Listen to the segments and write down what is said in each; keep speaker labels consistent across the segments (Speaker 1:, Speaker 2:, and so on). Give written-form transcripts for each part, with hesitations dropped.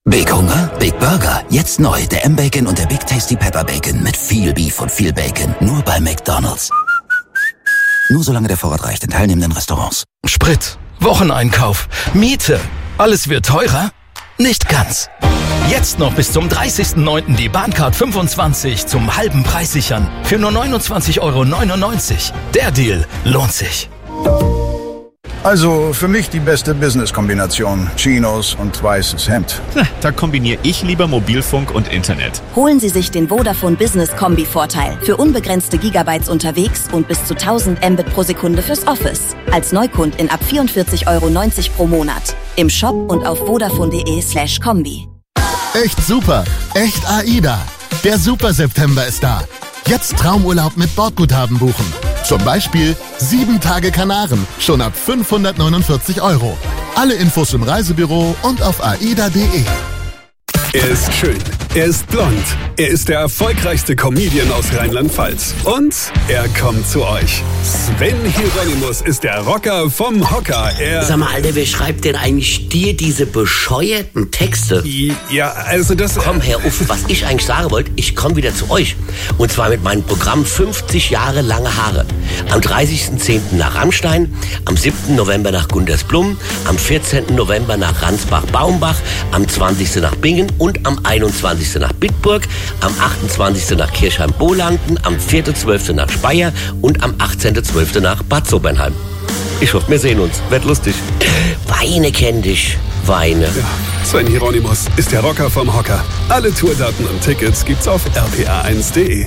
Speaker 1: Big Hunger? Big Burger. Jetzt neu. Der M-Bacon und der Big Tasty Pepper Bacon. Mit viel Beef und viel Bacon. Nur bei McDonald's. Nur solange der Vorrat reicht in teilnehmenden Restaurants.
Speaker 2: Sprit, Wocheneinkauf, Miete. Alles wird teurer? Nicht ganz. Jetzt noch bis zum 30.09. die Bahncard 25 zum halben Preis sichern. Für nur 29,99 €. Der Deal lohnt sich.
Speaker 3: Also für mich die beste Business-Kombination. Chinos und weißes Hemd.
Speaker 4: Da kombiniere ich lieber Mobilfunk und Internet.
Speaker 5: Holen Sie sich den Vodafone Business Kombi-Vorteil. Für unbegrenzte Gigabytes unterwegs und bis zu 1000 Mbit pro Sekunde fürs Office. Als Neukundin ab 44,90 € pro Monat. Im Shop und auf vodafone.de/kombi.
Speaker 6: Echt super. Echt AIDA. Der Super September ist da. Jetzt Traumurlaub mit Bordguthaben buchen. Zum Beispiel 7 Tage Kanaren, schon ab 549 €. Alle Infos im Reisebüro und auf aida.de.
Speaker 7: Er ist schön, er ist blond, er ist der erfolgreichste Comedian aus Rheinland-Pfalz. Und er kommt zu euch. Sven Hieronymus ist der Rocker vom Hocker.
Speaker 8: Sag mal, Alter, wer schreibt denn eigentlich dir diese bescheuerten Texte?
Speaker 7: Ja, also das...
Speaker 8: Komm, Herr Uff, was ich eigentlich sagen wollte, ich komme wieder zu euch. Und zwar mit meinem Programm 50 Jahre lange Haare. Am 30.10. nach Rammstein, am 7. November nach Gundersblum, am 14. November nach Ransbach-Baumbach, am 20. nach Bingen und am 21. nach Bitburg, am 28. nach Kirchheim-Bohlanden, am 4.12. nach Speyer und am 18.12. nach Bad Sobernheim. Ich hoffe, wir sehen uns. Wird lustig. Weine kenn dich. Weine.
Speaker 7: Ja, Sven Hieronymus ist der Rocker vom Hocker. Alle Tourdaten und Tickets gibt's auf rpa1.de.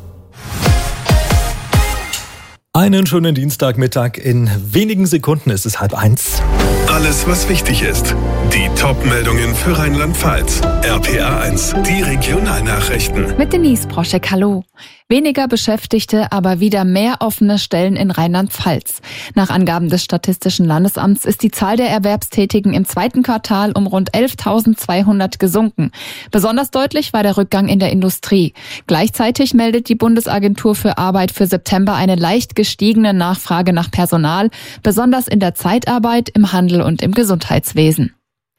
Speaker 9: Einen schönen Dienstagmittag. In wenigen Sekunden ist es 12:30.
Speaker 7: Alles, was wichtig ist. Die Top-Meldungen für Rheinland-Pfalz. RPA1, die Regionalnachrichten.
Speaker 10: Mit Denise Broschek, hallo. Weniger Beschäftigte, aber wieder mehr offene Stellen in Rheinland-Pfalz. Nach Angaben des Statistischen Landesamts ist die Zahl der Erwerbstätigen im zweiten Quartal um rund 11.200 gesunken. Besonders deutlich war der Rückgang in der Industrie. Gleichzeitig meldet die Bundesagentur für Arbeit für September eine leicht gestiegene Nachfrage nach Personal, besonders in der Zeitarbeit, im Handel und im Gesundheitswesen.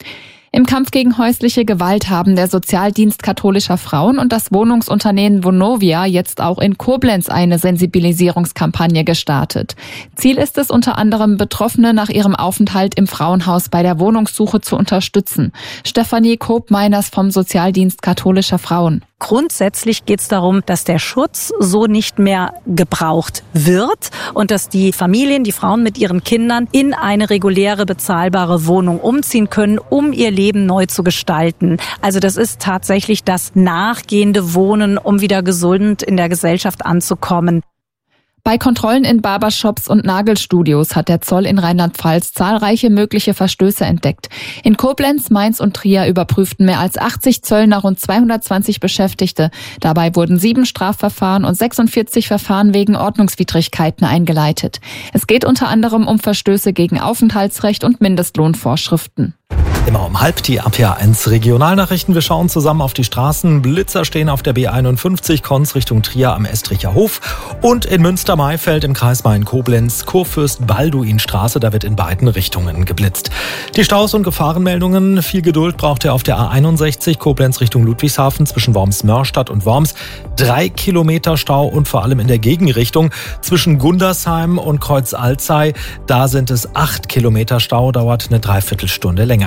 Speaker 10: Im Kampf gegen häusliche Gewalt haben der Sozialdienst katholischer Frauen und das Wohnungsunternehmen Vonovia jetzt auch in Koblenz eine Sensibilisierungskampagne gestartet. Ziel ist es unter anderem, Betroffene nach ihrem Aufenthalt im Frauenhaus bei der Wohnungssuche zu unterstützen. Stefanie Koop-Meiners vom Sozialdienst katholischer Frauen.
Speaker 11: Grundsätzlich geht es darum, dass der Schutz so nicht mehr gebraucht wird und dass die Familien, die Frauen mit ihren Kindern in eine reguläre, bezahlbare Wohnung umziehen können, um ihr Leben neu zu gestalten. Also das ist tatsächlich das nachgehende Wohnen, um wieder gesund in der Gesellschaft anzukommen.
Speaker 10: Bei Kontrollen in Barbershops und Nagelstudios hat der Zoll in Rheinland-Pfalz zahlreiche mögliche Verstöße entdeckt. In Koblenz, Mainz und Trier überprüften mehr als 80 Zöllner rund 220 Beschäftigte. Dabei wurden 7 Strafverfahren und 46 Verfahren wegen Ordnungswidrigkeiten eingeleitet. Es geht unter anderem um Verstöße gegen Aufenthaltsrecht und Mindestlohnvorschriften.
Speaker 9: Immer um halb die RPA1 Regionalnachrichten. Wir schauen zusammen auf die Straßen. Blitzer stehen auf der B51, Konz Richtung Trier am Estricher Hof. Und in Münster-Maifeld im Kreis Main-Koblenz, Kurfürst-Balduin-Straße. Da wird in beiden Richtungen geblitzt. Die Staus- und Gefahrenmeldungen. Viel Geduld braucht ihr auf der A61, Koblenz Richtung Ludwigshafen zwischen Worms-Mörstadt und Worms. 3 Kilometer Stau und vor allem in der Gegenrichtung zwischen Gundersheim und Kreuz-Alzey. Da sind es 8 Kilometer Stau, dauert eine Dreiviertelstunde länger.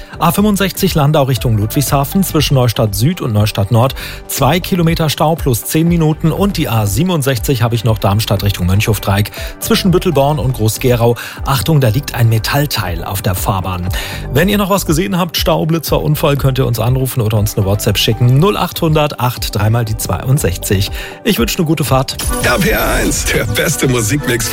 Speaker 9: A65 Landau Richtung Ludwigshafen zwischen Neustadt Süd und Neustadt Nord 2 Kilometer Stau plus 10 Minuten und die A67 habe ich noch Darmstadt Richtung Mönchhofdreieck zwischen Büttelborn und Groß-Gerau. Achtung, da liegt ein Metallteil auf der Fahrbahn. Wenn ihr noch was gesehen habt, Stau, Blitzer, Unfall, könnt ihr uns anrufen oder uns eine WhatsApp schicken. 0800 8 3 mal die 62. Ich wünsche eine gute Fahrt.
Speaker 7: RPA1, der beste Musikmix.